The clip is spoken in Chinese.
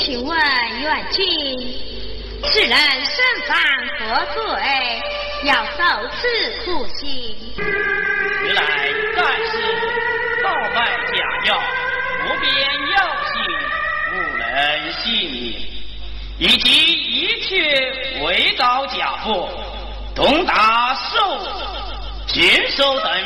请问元君，此人身犯何罪，要受此苦刑？ 原来盖是盗卖假药，不便药性，误人性命，以及一切伪造假货，东打受、禽兽等